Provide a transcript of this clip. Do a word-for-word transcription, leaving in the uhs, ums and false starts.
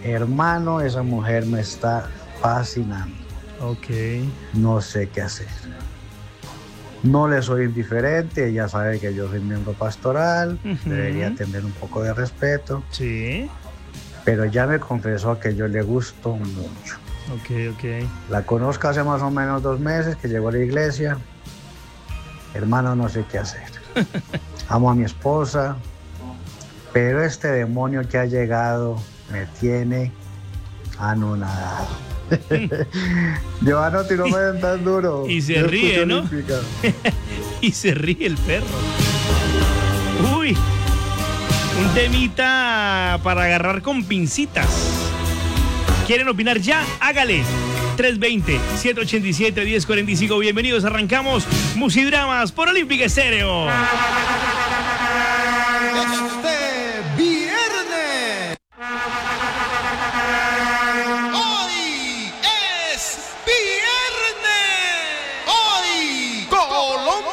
Hermano, esa mujer me está fascinando. Ok. No sé qué hacer. No le soy indiferente, ella sabe que yo soy miembro pastoral, Uh-huh. debería tener un poco de respeto. Sí. Pero ya me confesó que yo le gusto mucho. Ok, ok. La conozco hace más o menos dos meses que llegó a la iglesia. Hermano, no sé qué hacer. Amo a mi esposa, pero este demonio que ha llegado me tiene anonadado. Giovanotti, no me den tan duro. Y se Yo ríe, escucho ¿no? Olímpica. Y se ríe el perro. Uy. Un temita para agarrar con pincitas. ¿Quieren opinar ya? Hágale. tres dos cero, siete ocho siete, uno cero cuatro cinco. Bienvenidos, arrancamos Musidramas por Olímpica Estéreo.